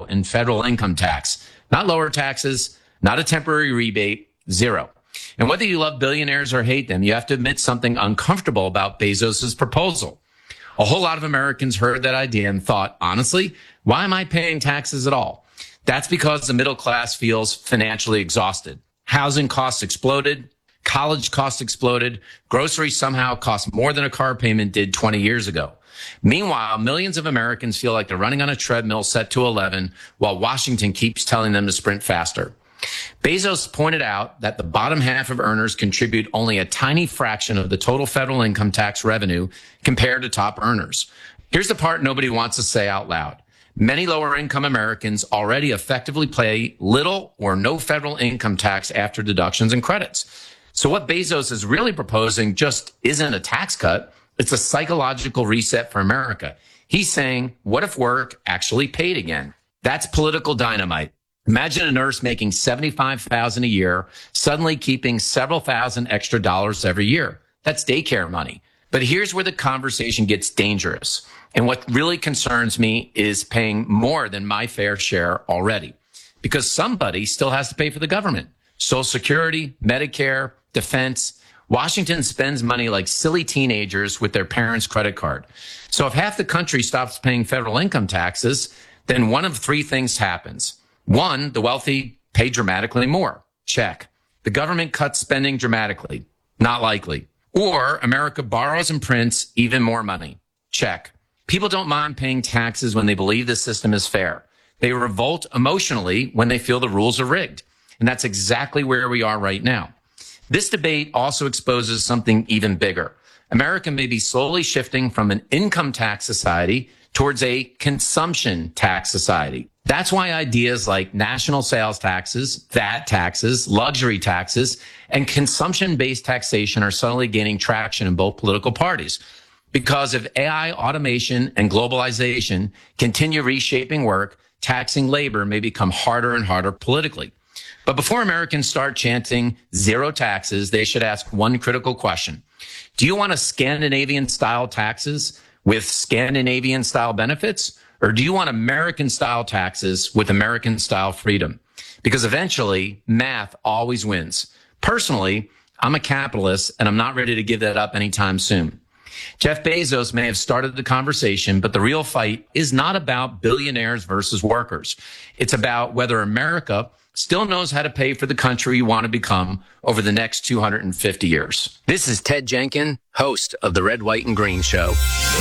in federal income tax. Not lower taxes, not a temporary rebate, zero. And whether you love billionaires or hate them, you have to admit something uncomfortable about Bezos's proposal. A whole lot of Americans heard that idea and thought, honestly, why am I paying taxes at all? That's because the middle class feels financially exhausted. Housing costs exploded. College costs exploded. Groceries somehow cost more than a car payment did 20 years ago. Meanwhile, millions of Americans feel like they're running on a treadmill set to 11 while Washington keeps telling them to sprint faster. Bezos pointed out that the bottom half of earners contribute only a tiny fraction of the total federal income tax revenue compared to top earners. Here's the part nobody wants to say out loud. Many lower income Americans already effectively pay little or no federal income tax after deductions and credits. So what Bezos is really proposing just isn't a tax cut. It's a psychological reset for America. He's saying, what if work actually paid again? That's political dynamite. Imagine a nurse making $75,000 a year, suddenly keeping several thousand extra dollars every year. That's daycare money. But here's where the conversation gets dangerous. And what really concerns me is paying more than my fair share already. Because somebody still has to pay for the government. Social Security, Medicare, defense. Washington spends money like silly teenagers with their parents' credit card. So if half the country stops paying federal income taxes, then one of three things happens. One, the wealthy pay dramatically more. Check. The government cuts spending dramatically. Not likely. Or America borrows and prints even more money. Check. People don't mind paying taxes when they believe the system is fair. They revolt emotionally when they feel the rules are rigged. And that's exactly where we are right now. This debate also exposes something even bigger. America may be slowly shifting from an income tax society towards a consumption tax society. That's why ideas like national sales taxes, VAT taxes, luxury taxes, and consumption-based taxation are suddenly gaining traction in both political parties. Because if AI, automation, and globalization continue reshaping work, taxing labor may become harder and harder politically. But before Americans start chanting zero taxes, they should ask one critical question. Do you want a Scandinavian-style taxes with Scandinavian-style benefits? Or do you want American-style taxes with American-style freedom? Because eventually, math always wins. Personally, I'm a capitalist, and I'm not ready to give that up anytime soon. Jeff Bezos may have started the conversation, but the real fight is not about billionaires versus workers. It's about whether America still knows how to pay for the country you want to become over the next 250 years. This is Ted Jenkin, host of the Red, White, and Green Show.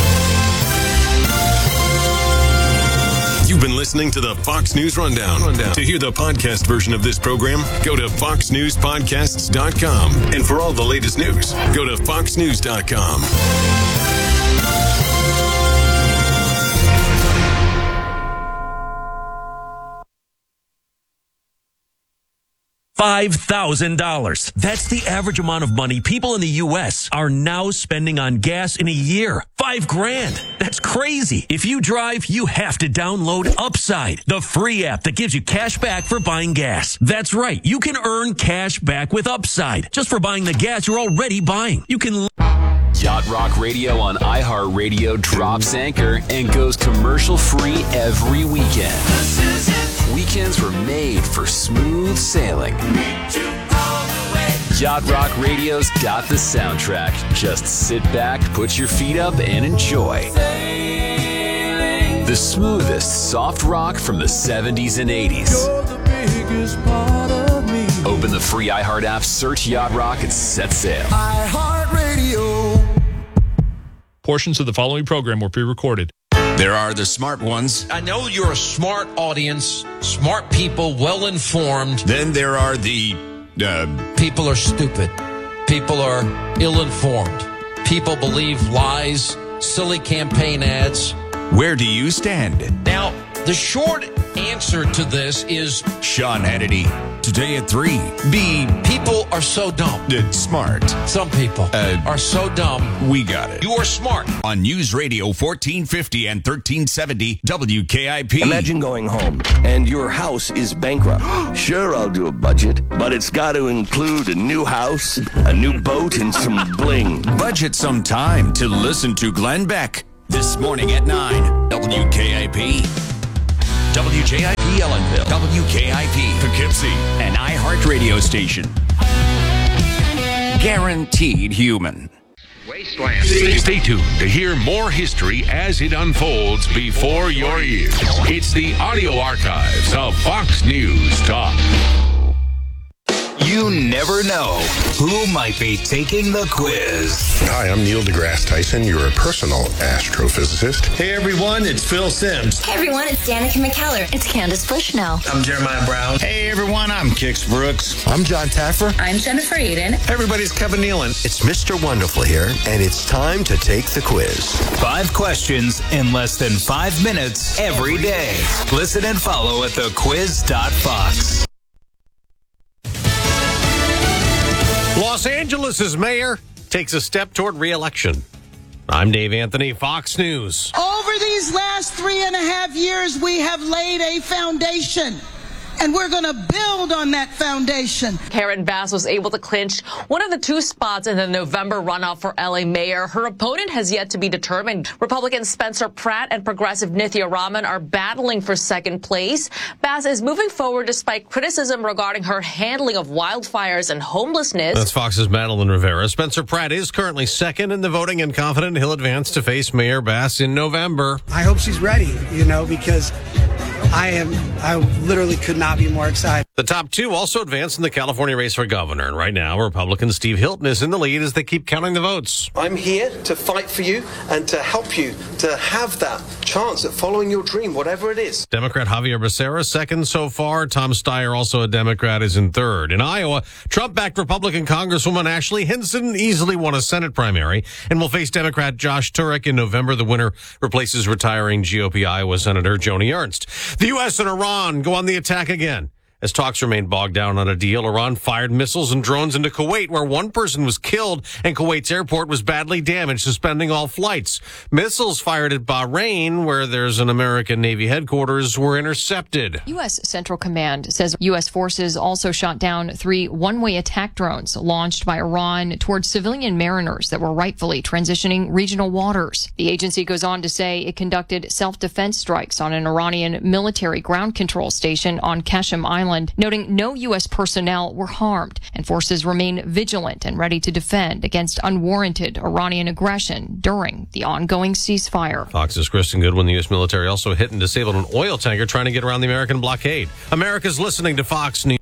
You've been listening to the Fox News Rundown. To hear the podcast version of this program, go to foxnewspodcasts.com. And for all the latest news, go to foxnews.com. $5,000. That's the average amount of money people in the U.S. are now spending on gas in a year. $5,000. That's crazy. If you drive, you have to download Upside, the free app that gives you cash back for buying gas. That's right. You can earn cash back with Upside just for buying the gas you're already buying. You can... Yacht Rock Radio on iHeartRadio drops anchor and goes commercial-free every weekend. Weekends were made for smooth sailing. Yacht Rock Radio's got the soundtrack. Just sit back, put your feet up, and enjoy. The smoothest soft rock from the 70s and 80s. Open the free iHeart app, search Yacht Rock, and set sail. iHeartRadio. Portions of the following program were pre-recorded. There are the smart ones. I know you're a smart audience, smart people, well-informed. Then there are the... People are stupid. People are ill-informed. People believe lies, silly campaign ads. Where do you stand? Now, the short answer to this is... Sean Hannity, today at 3. People are so dumb. Smart. Some people are so dumb. We got it. You are smart. On News Radio 1450 and 1370 WKIP. Imagine going home and your house is bankrupt. Sure, I'll do a budget, but it's got to include a new house, a new boat, and some bling. Budget some time to listen to Glenn Beck. This morning at 9, WKIP. WJIP Ellenville. WKIP Poughkeepsie, an iHeartRadio station. Guaranteed human. Stay tuned to hear more history as it unfolds before your ears. It's the audio archives of Fox News Talk. You never know who might be taking the quiz. Hi, I'm Neil deGrasse Tyson, your personal astrophysicist. Hey everyone, it's Phil Simms. Hey everyone, it's Danica McKellar. It's Candace Bushnell. I'm Jeremiah Brown. Hey everyone, I'm Kix Brooks. I'm John Taffer. I'm Jennifer Aiden. Everybody's Kevin Nealon. It's Mr. Wonderful here, and it's time to take the quiz. 5 questions in less than 5 minutes every day. Listen and follow at thequiz.fox. Los Angeles' mayor takes a step toward re-election. I'm Dave Anthony, Fox News. Over these last 3.5 years, we have laid a foundation, and we're going to build on that foundation. Karen Bass was able to clinch one of the 2 spots in the November runoff for LA mayor. Her opponent has yet to be determined. Republican Spencer Pratt and progressive Nithya Raman are battling for second place. Bass is moving forward despite criticism regarding her handling of wildfires and homelessness. That's Fox's Madeline Rivera. Spencer Pratt is currently second in the voting and confident he'll advance to face Mayor Bass in November. I hope she's ready, because I literally could not be more excited. The top 2 also advanced in the California race for governor. And right now, Republican Steve Hilton is in the lead as they keep counting the votes. I'm here to fight for you and to help you to have that chance at following your dream, whatever it is. Democrat Javier Becerra, second so far. Tom Steyer, also a Democrat, is in third. In Iowa, Trump-backed Republican Congresswoman Ashley Hinson easily won a Senate primary and will face Democrat Josh Turek in November. The winner replaces retiring GOP Iowa Senator Joni Ernst. The U.S. and Iran go on the attack again. As talks remain bogged down on a deal, Iran fired missiles and drones into Kuwait, where one person was killed and Kuwait's airport was badly damaged, suspending all flights. Missiles fired at Bahrain, where there's an American Navy headquarters, were intercepted. U.S. Central Command says U.S. forces also shot down 3 one-way attack drones launched by Iran towards civilian mariners that were rightfully transitioning regional waters. The agency goes on to say it conducted self-defense strikes on an Iranian military ground control station on Qasem Island, noting no U.S. personnel were harmed, and forces remain vigilant and ready to defend against unwarranted Iranian aggression during the ongoing ceasefire. Fox's Kristen Goodwin. The U.S. military also hit and disabled an oil tanker trying to get around the American blockade. America's listening to Fox News.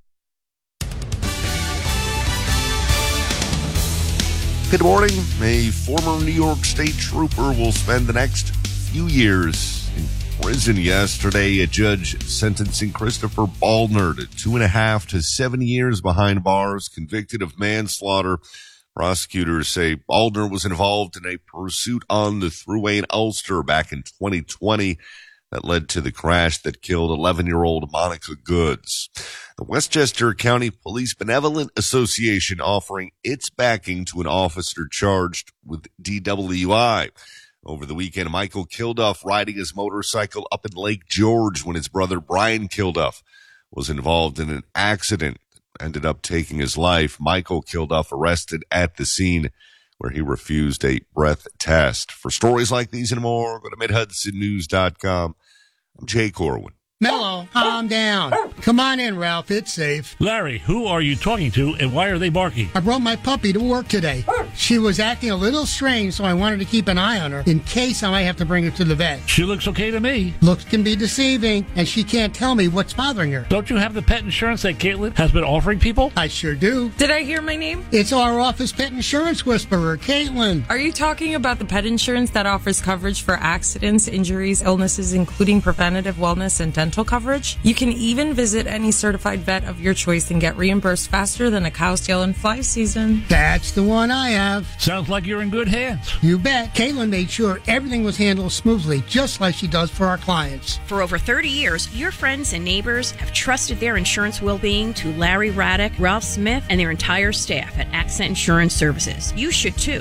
Good morning. A former New York State trooper will spend the next few years in prison. Yesterday, a judge sentencing Christopher Baldner to 2.5 to 7 years behind bars, convicted of manslaughter. Prosecutors say Baldner was involved in a pursuit on the Thruway in Ulster back in 2020 that led to the crash that killed 11-year-old Monica Goods. The Westchester County Police Benevolent Association offering its backing to an officer charged with DWI. Over the weekend, Michael Kilduff riding his motorcycle up in Lake George when his brother Brian Kilduff was involved in an accident that ended up taking his life. Michael Kilduff arrested at the scene where he refused a breath test. For stories like these and more, go to MidHudsonNews.com. I'm Jay Corwin. Mello, calm down. Come on in, Ralph. It's safe. Larry, who are you talking to and why are they barking? I brought my puppy to work today. She was acting a little strange, so I wanted to keep an eye on her in case I might have to bring her to the vet. She looks okay to me. Looks can be deceiving, and she can't tell me what's bothering her. Don't you have the pet insurance that Caitlin has been offering people? I sure do. Did I hear my name? It's our office pet insurance whisperer, Caitlin. Are you talking about the pet insurance that offers coverage for accidents, injuries, illnesses, including preventative wellness and dental coverage? You can even visit any certified vet of your choice and get reimbursed faster than a cow, tail, and fly season. That's the one I have. Sounds like you're in good hands. You bet. Caitlin made sure everything was handled smoothly, just like she does for our clients. For over 30 years, your friends and neighbors have trusted their insurance well-being to Larry Raddick, Ralph Smith, and their entire staff at Accent Insurance Services. You should too.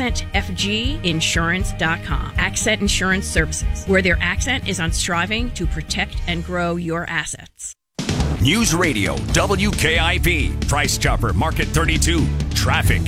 AccentFGinsurance.com. Accent Insurance Services, where their accent is on striving to protect and grow your assets. News Radio, WKIP, Price Chopper, Market 32, traffic.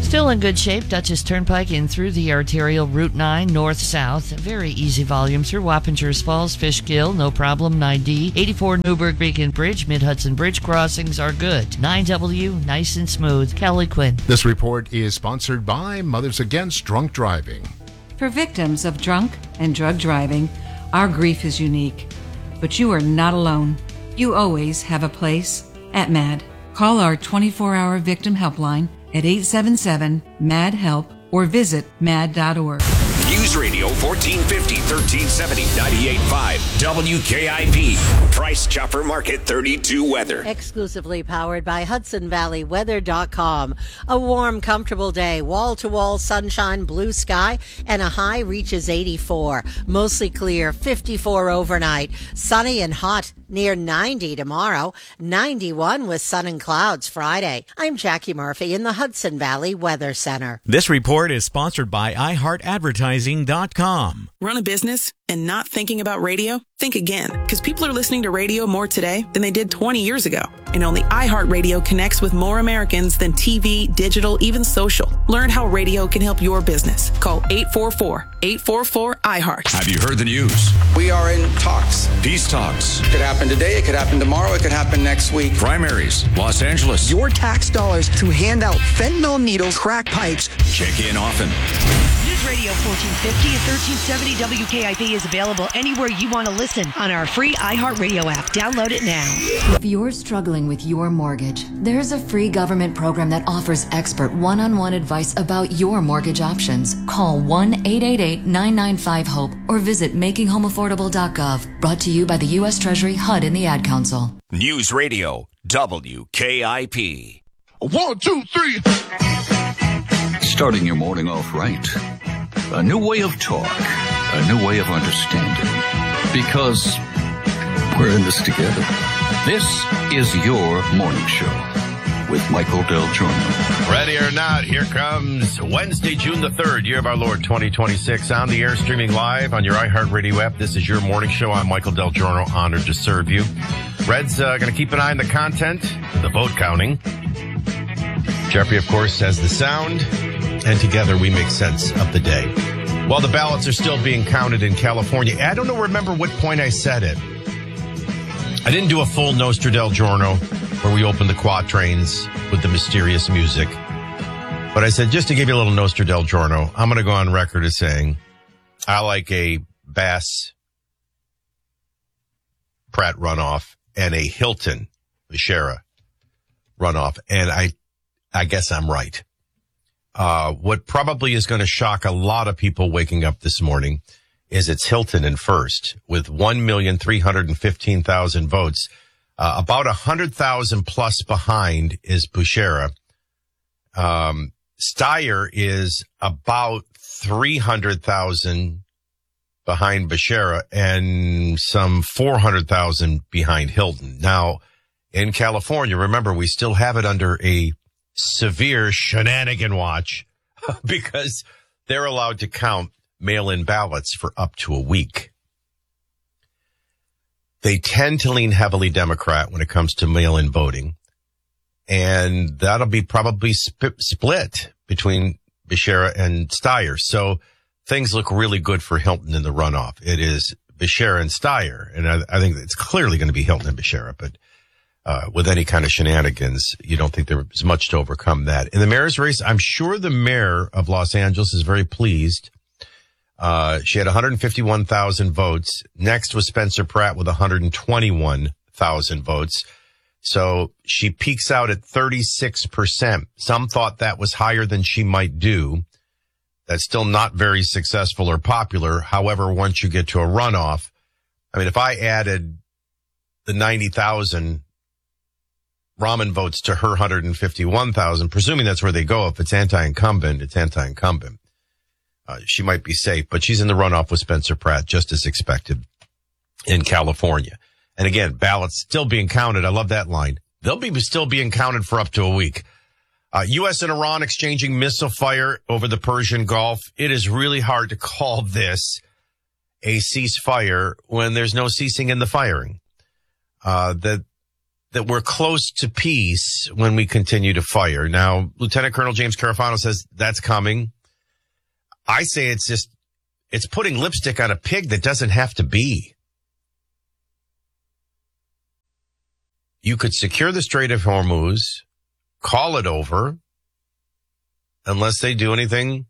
Still in good shape, Dutchess Turnpike in through the arterial Route 9 north-south. Very easy volume through Wappingers Falls, Fishkill, no problem, 9D. 84 Newburgh Beacon Bridge, Mid-Hudson Bridge crossings are good. 9W, nice and smooth. Kelly Quinn. This report is sponsored by Mothers Against Drunk Driving. For victims of drunk and drug driving, our grief is unique. But you are not alone. You always have a place at MAD. Call our 24-hour victim helpline at 877-MAD-HELP or visit mad.org. News Radio 1450, 1370, 98.5, WKIP. Price Chopper Market 32 weather. Exclusively powered by HudsonValleyWeather.com. A warm, comfortable day. Wall-to-wall sunshine, blue sky, and a high reaches 84. Mostly clear, 54 overnight. Sunny and hot, near 90 tomorrow. 91 with sun and clouds Friday. I'm Jackie Murphy in the Hudson Valley Weather Center. This report is sponsored by iHeartAdvertising.com. Run a business and not thinking about radio? Think again, because people are listening to radio more today than they did 20 years ago. And only iHeartRadio connects with more Americans than TV, digital, even social. Learn how radio can help your business. Call 844-844-iHeart. Have you heard the news? We are in talks. Peace talks. It could happen today. It could happen tomorrow. It could happen next week. Primaries. Los Angeles. Your tax dollars to hand out fentanyl needles, crack pipes. Check in often. News Radio 1450 and 1370 WKIP is available anywhere you want to listen on our free iHeartRadio app. Download it now. If you're struggling with your mortgage, there's a free government program that offers expert one-on-one advice about your mortgage options. Call 1-888-995-HOPE or visit makinghomeaffordable.gov. Brought to you by the U.S. Treasury, HUD, and the Ad Council. News Radio WKIP. 1, 2, 3. Starting your morning off right. A new way of talk. A new way of understanding. Because we're in this together. This is your morning show with Michael Del Giorno. Ready or not, here comes Wednesday, June the 3rd, year of our Lord 2026. On the air, streaming live on your iHeartRadio app. This is your morning show. I'm Michael Del Giorno, honored to serve you. Red's going to keep an eye on the content, the vote counting. Jeffrey, of course, has the sound, and together we make sense of the day. While the ballots are still being counted in California, I don't remember what point I said it. I didn't do a full Nostra Del Giorno where we opened the quatrains with the mysterious music. But I said, just to give you a little Nostra Del Giorno, I'm going to go on record as saying I like a Bass Pratt runoff and a Hilton Becerra runoff. And I guess I'm right. What probably is going to shock a lot of people waking up this morning is it's Hilton in first with 1,315,000 votes. About 100,000 plus behind is Becerra. Steyer is about 300,000 behind Becerra and some 400,000 behind Hilton. Now, in California, remember, we still have it under a severe shenanigan watch because they're allowed to count mail-in ballots for up to a week. They tend to lean heavily Democrat when it comes to mail-in voting, and that'll be probably split between Becerra and Steyer. So things look really good for Hilton in the runoff. It is Becerra and Steyer, and I think it's clearly going to be Hilton and Becerra, but with any kind of shenanigans, you don't think there's much to overcome that. In the mayor's race, I'm sure the mayor of Los Angeles is very pleased. She had 151,000 votes. Next was Spencer Pratt with 121,000 votes. So she peaks out at 36%. Some thought that was higher than she might do. That's still not very successful or popular. However, once you get to a runoff, I mean, if I added the 90,000 Rahman votes to her 151,000, presuming that's where they go. If it's anti-incumbent, it's anti-incumbent. She might be safe, but she's in the runoff with Spencer Pratt, just as expected in California. And again, ballots still being counted. I love that line. They'll be still being counted for up to a week. U.S. and Iran exchanging missile fire over the Persian Gulf. It is really hard to call this a ceasefire when there's no ceasing in the firing. that we're close to peace when we continue to fire. Now, Lieutenant Colonel James Carafano says that's coming. I say it's putting lipstick on a pig that doesn't have to be. You could secure the Strait of Hormuz, call it over, unless they do anything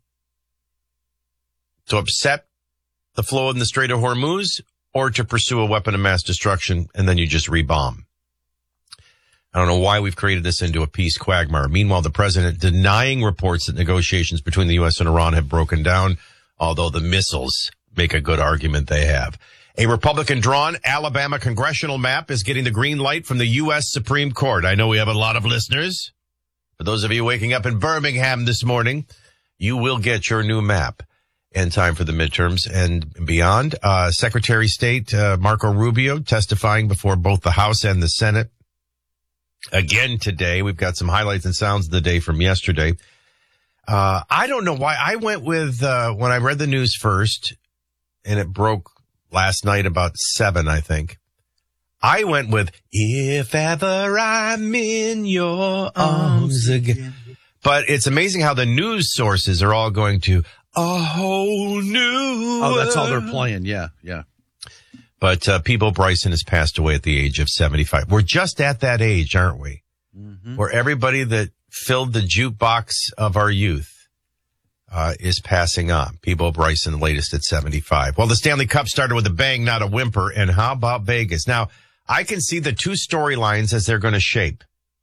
to upset the flow in the Strait of Hormuz or to pursue a weapon of mass destruction, and then you just rebomb. I don't know why we've created this into a peace quagmire. Meanwhile, the president denying reports that negotiations between the U.S. and Iran have broken down, although the missiles make a good argument they have. A Republican-drawn Alabama congressional map is getting the green light from the U.S. Supreme Court. I know we have a lot of listeners. For those of you waking up in Birmingham this morning, you will get your new map in time for the midterms and beyond. Secretary of State Marco Rubio testifying before both the House and the Senate again today. We've got some highlights and sounds of the day from yesterday. I don't know why I went with, when I read the news first, and it broke last night about 7, I think. I went with, if ever I'm in your arms again. But it's amazing how the news sources are all going to a whole new Oh, that's all they're playing. Yeah. But Peebo Bryson has passed away at the age of 75. We're just at that age, aren't we? Mm-hmm. Where everybody that filled the jukebox of our youth is passing on. Peebo Bryson, the latest at 75. Well, the Stanley Cup started with a bang, not a whimper. And how about Vegas? Now, I can see the two storylines as they're going to shape.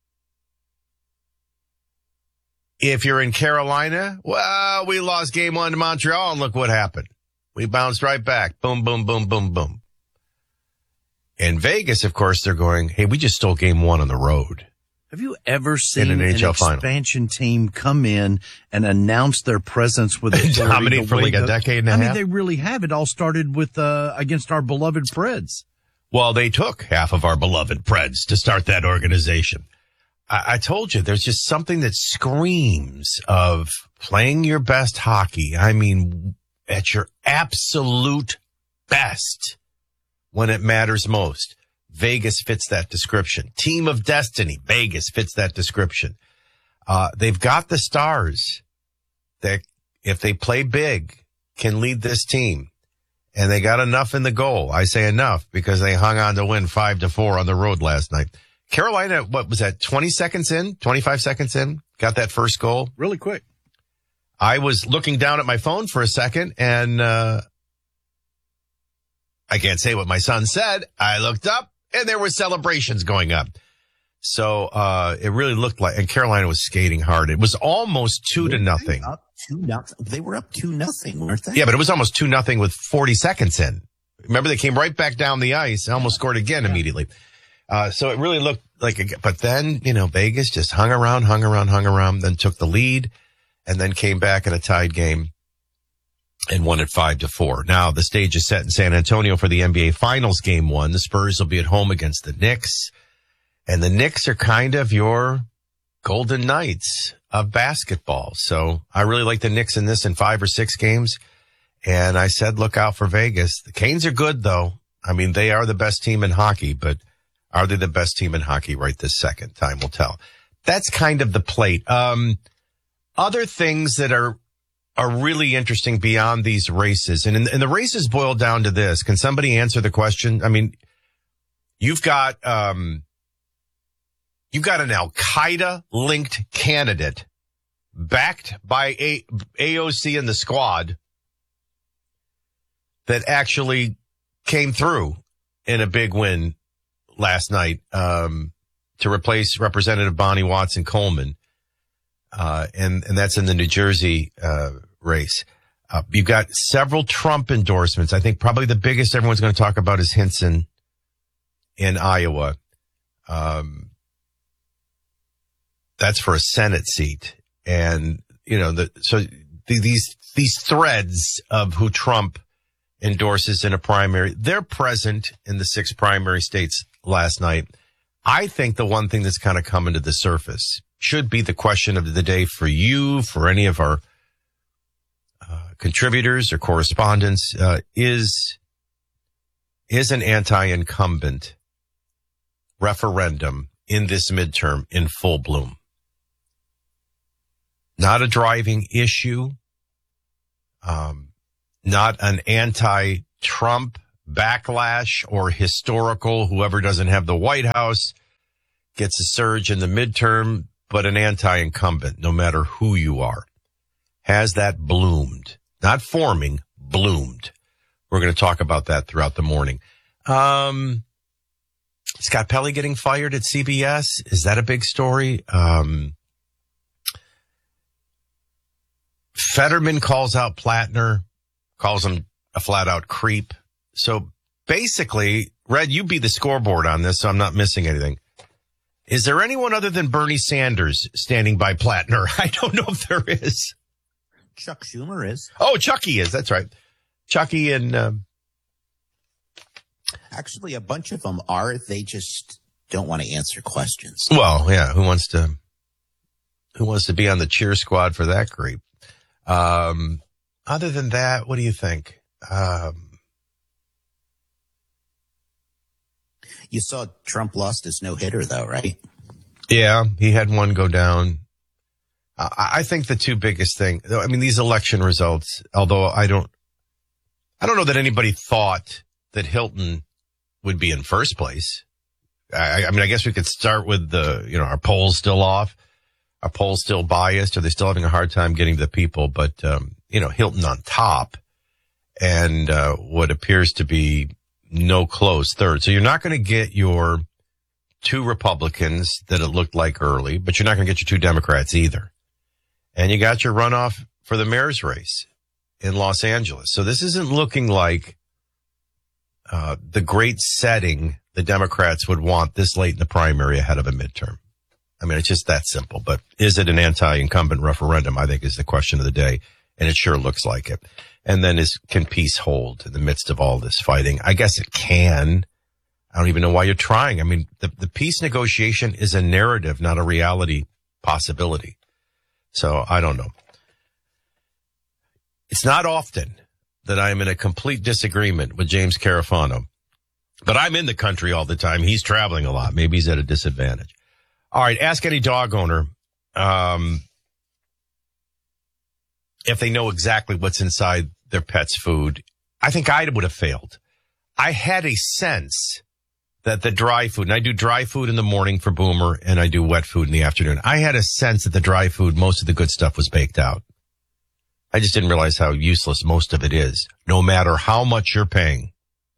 If you're in Carolina, well, we lost game 1 to Montreal, and look what happened. We bounced right back. Boom, boom, boom, boom, boom. In Vegas, of course, they're going, hey, we just stole game 1 on the road. Have you ever seen an expansion team come in and announce their presence with a dominate for like a decade and a half? I mean, they really have. It all started with against our beloved Preds. Well, they took half of our beloved Preds to start that organization. I told you, there's just something that screams of playing your best hockey. I mean, at your absolute best when it matters most. Vegas fits that description. Team of destiny. Vegas fits that description. They've got the stars that, if they play big, can lead this team. And they got enough in the goal. I say enough because they hung on to win 5-4 on the road last night. Carolina, what was that, 20 seconds in, 25 seconds in, got that first goal? Really quick. I was looking down at my phone for a second, and I can't say what my son said. I looked up, and there were celebrations going up. So it really looked like, and Carolina was skating hard. It was almost 2-0. Up 2-0. They were up 2-0, weren't they? Yeah, but it was almost 2-0 with 40 seconds in. Remember, they came right back down the ice and almost scored again immediately. So it really looked like but then, Vegas just hung around, then took the lead, and then came back in a tied game and won it 5-4. Now the stage is set in San Antonio for the NBA Finals Game 1. The Spurs will be at home against the Knicks, and the Knicks are kind of your Golden Knights of basketball. So I really like the Knicks in this in 5 or 6 games. And I said, look out for Vegas. The Canes are good though. I mean, they are the best team in hockey, but are they the best team in hockey right this second? Time will tell. That's kind of the plate. Other things that are really interesting beyond these races. And the races boil down to this. Can somebody answer the question? I mean, you've got an Al-Qaeda linked candidate backed by AOC and the squad that actually came through in a big win last night, to replace Representative Bonnie Watson Coleman. And that's in the New Jersey, race. You've got several Trump endorsements. I think probably the biggest everyone's going to talk about is Hinson in Iowa. That's for a Senate seat. And, these threads of who Trump endorses in a primary, they're present in the 6 primary states last night. I think the one thing that's kind of coming to the surface should be the question of the day for you, for any of our contributors or correspondents, is an anti-incumbent referendum in this midterm in full bloom. Not a driving issue, not an anti-Trump backlash or historical, whoever doesn't have the White House gets a surge in the midterm, but an anti-incumbent, no matter who you are. Has that bloomed? Not forming, bloomed. We're going to talk about that throughout the morning. Scott Pelley getting fired at CBS. Is that a big story? Fetterman calls out Plattner, calls him a flat-out creep. So basically, Red, you be the scoreboard on this, so I'm not missing anything. Is there anyone other than Bernie Sanders standing by Plattner? I don't know if there is. Chuck Schumer is. Oh, Chucky is. That's right. Chucky and... Actually, a bunch of them are. They just don't want to answer questions. Well, yeah. Who wants to be on the cheer squad for that creep? Other than that, what do you think? You saw Trump lost his no-hitter, though, right? Yeah, he had one go down. I think the two biggest thing, I mean, these election results, although I don't know that anybody thought that Hilton would be in first place. I mean, I guess we could start with our polls still off. Are polls still biased? Are they still having a hard time getting to the people? But, Hilton on top and what appears to be no close third. So you're not going to get your two Republicans that it looked like early, but you're not going to get your two Democrats either. And you got your runoff for the mayor's race in Los Angeles. So this isn't looking like the great setting the Democrats would want this late in the primary ahead of a midterm. I mean, it's just that simple. But is it an anti-incumbent referendum, I think, is the question of the day. And it sure looks like it. And then can peace hold in the midst of all this fighting? I guess it can. I don't even know why you're trying. I mean, the peace negotiation is a narrative, not a reality possibility. So I don't know. It's not often that I'm in a complete disagreement with James Carafano, but I'm in the country all the time. He's traveling a lot. Maybe he's at a disadvantage. All right. Ask any dog owner, if they know exactly what's inside their pet's food. I think I would have failed. I had a sense that the dry food, and I do dry food in the morning for Boomer and I do wet food in the afternoon. I had a sense that the dry food, most of the good stuff was baked out. I just didn't realize how useless most of it is, no matter how much you're paying.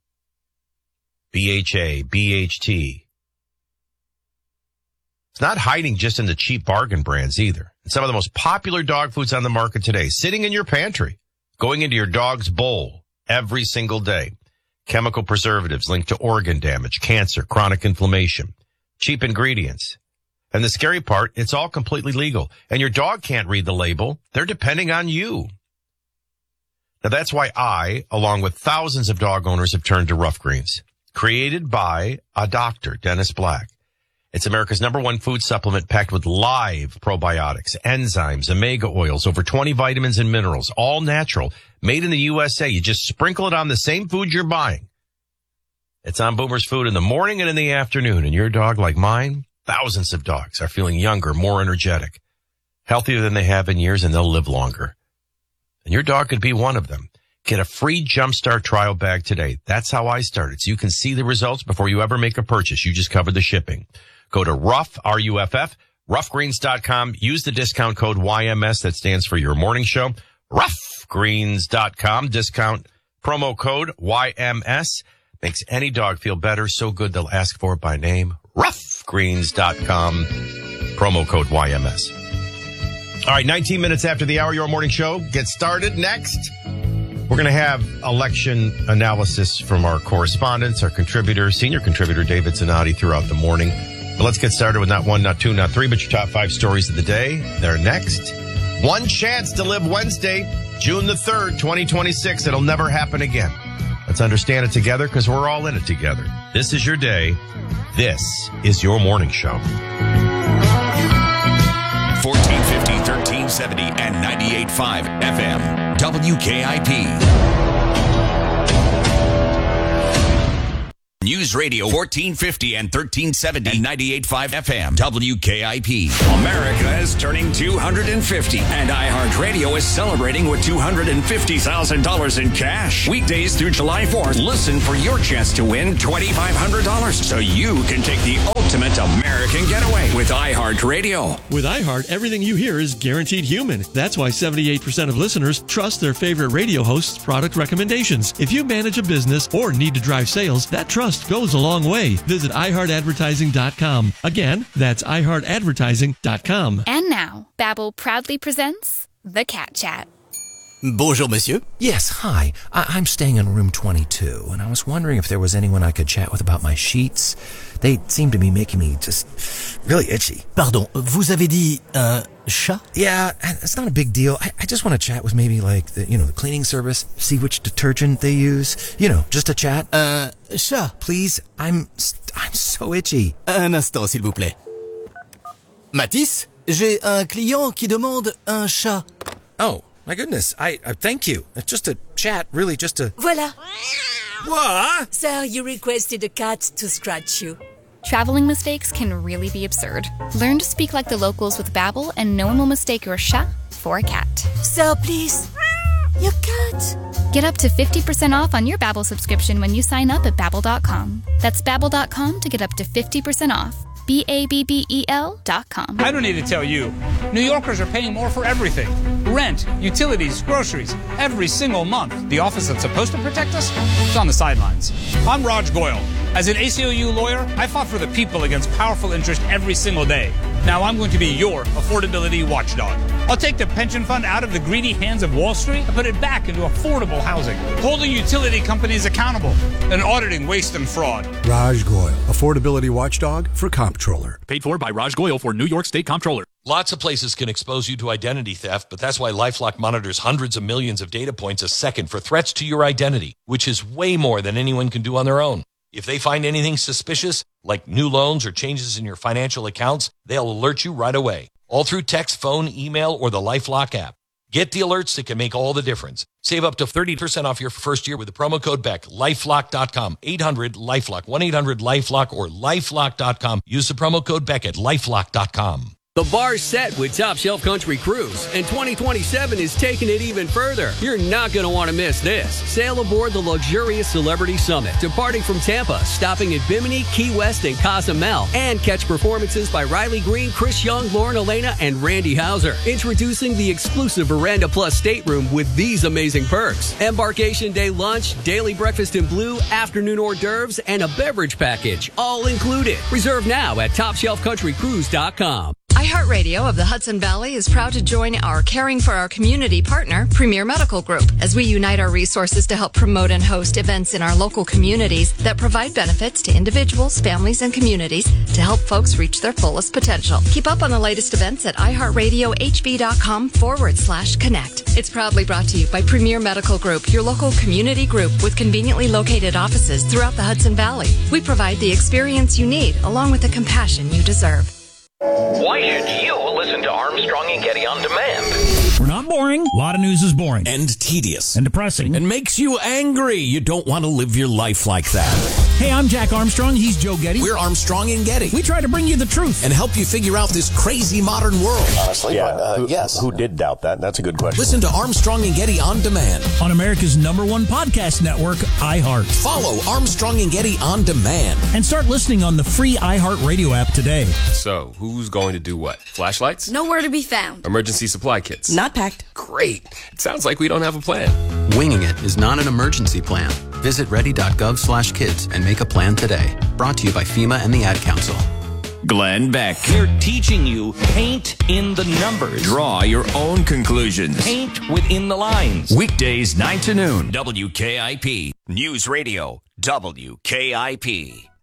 BHA, BHT. It's not hiding just in the cheap bargain brands either. And some of the most popular dog foods on the market today, sitting in your pantry, going into your dog's bowl every single day. Chemical preservatives linked to organ damage, cancer, chronic inflammation, cheap ingredients. And the scary part, it's all completely legal. And your dog can't read the label. They're depending on you. Now that's why I, along with thousands of dog owners, have turned to Rough Greens. Created by a doctor, Dennis Black. It's America's #1 food supplement packed with live probiotics, enzymes, omega oils, over 20 vitamins and minerals, all natural, made in the USA. You just sprinkle it on the same food you're buying. It's on Boomer's Food in the morning and in the afternoon. And your dog, like mine, thousands of dogs are feeling younger, more energetic, healthier than they have in years, and they'll live longer. And your dog could be one of them. Get a free Jumpstart trial bag today. That's how I started. So you can see the results before you ever make a purchase. You just cover the shipping. Go to Ruff, R-U-F-F, roughgreens.com. Use the discount code YMS. That stands for your morning show. Roughgreens.com. Discount promo code YMS. Makes any dog feel better. So good they'll ask for it by name. Roughgreens.com. Promo code YMS. All right, 19 minutes after the hour, your morning show gets started. Next, we're going to have election analysis from our correspondents, our contributor, senior contributor, David Zanotti, throughout the morning. But let's get started with not one, not two, not three, but your top 5 stories of the day. They're next. One chance to live Wednesday, June the 3rd, 2026. It'll never happen again. Let's understand it together because we're all in it together. This is your day. This is your morning show. 1450, 1370, and 98.5 FM. WKIP. News Radio 1450 and 1370 and 98.5 FM. WKIP. America is turning 250, and iHeartRadio is celebrating with $250,000 in cash. Weekdays through July 4th, listen for your chance to win $2,500 so you can take the ultimate American getaway with iHeartRadio. With iHeart, everything you hear is guaranteed human. That's why 78% of listeners trust their favorite radio host's product recommendations. If you manage a business or need to drive sales, that trust goes a long way. Visit iHeartAdvertising.com. Again, that's iHeartAdvertising.com. And now, Babbel proudly presents The Cat Chat. Bonjour, monsieur. Yes, hi. I'm staying in room 22, and I was wondering if there was anyone I could chat with about my sheets. They seem to be making me just really itchy. Pardon, vous avez dit chat? Yeah, it's not a big deal. I just want to chat with maybe like the cleaning service, see which detergent they use. Just a chat. Chat. Please, I'm so itchy. Un instant, s'il vous plaît. Matisse, j'ai un client qui demande un chat. Oh. My goodness, I thank you. It's just a chat, really just a... Voilà. What? Sir, you requested a cat to scratch you. Traveling mistakes can really be absurd. Learn to speak like the locals with Babbel, and no one will mistake your chat for a cat. Sir, please. Your cat. Get up to 50% off on your Babbel subscription when you sign up at Babbel.com. That's Babbel.com to get up to 50% off. Babbel.com. I don't need to tell you. New Yorkers are paying more for everything. Rent, utilities, groceries, every single month. The office that's supposed to protect us is on the sidelines. I'm Raj Goyal. As an ACLU lawyer, I fought for the people against powerful interest every single day. Now I'm going to be your affordability watchdog. I'll take the pension fund out of the greedy hands of Wall Street and put it back into affordable housing, holding utility companies accountable and auditing waste and fraud. Raj Goyal, affordability watchdog for Comptroller. Paid for by Raj Goyal for New York State Comptroller. Lots of places can expose you to identity theft, but that's why LifeLock monitors hundreds of millions of data points a second for threats to your identity, which is way more than anyone can do on their own. If they find anything suspicious, like new loans or changes in your financial accounts, they'll alert you right away, all through text, phone, email, or the LifeLock app. Get the alerts that can make all the difference. Save up to 30% off your first year with the promo code BECK. LifeLock.com, 800-LifeLock, 1-800-LifeLock, or LifeLock.com. Use the promo code BECK at LifeLock.com. The bar's set with Top Shelf Country Cruise, and 2027 is taking it even further. You're not going to want to miss this. Sail aboard the luxurious Celebrity Summit, departing from Tampa, stopping at Bimini, Key West, and Cozumel, and catch performances by Riley Green, Chris Young, Lauren Elena, and Randy Hauser. Introducing the exclusive Veranda Plus stateroom with these amazing perks. Embarkation day lunch, daily breakfast in blue, afternoon hors d'oeuvres, and a beverage package, all included. Reserve now at TopShelfCountryCruise.com. iHeartRadio of the Hudson Valley is proud to join our Caring for Our Community partner, Premier Medical Group, as we unite our resources to help promote and host events in our local communities that provide benefits to individuals, families, and communities to help folks reach their fullest potential. Keep up on the latest events at iHeartRadioHB.com/connect. It's proudly brought to you by Premier Medical Group, your local community group with conveniently located offices throughout the Hudson Valley. We provide the experience you need along with the compassion you deserve. Why should you listen to Armstrong and Getty on demand? We're not boring. A lot of news is boring. And tedious. And depressing. And makes you angry. You don't want to live your life like that. Hey, I'm Jack Armstrong. He's Joe Getty. We're Armstrong and Getty. We try to bring you the truth. And help you figure out this crazy modern world. Honestly, yeah, yes. Who did doubt that? That's a good question. Listen to Armstrong and Getty on demand. On America's #1 podcast network, iHeart. Follow Armstrong and Getty on demand. And start listening on the free iHeart Radio app today. So, who's going to do what? Flashlights? Nowhere to be found. Emergency supply kits? Not packed. Great. It sounds like we don't have a plan. Winging it is not an emergency plan. Visit ready.gov/kids and make a plan today. Brought to you by FEMA and the Ad Council. Glenn Beck. We're teaching you paint in the numbers. Draw your own conclusions. Paint within the lines. Weekdays 9 to noon. WKIP. News Radio. WKIP.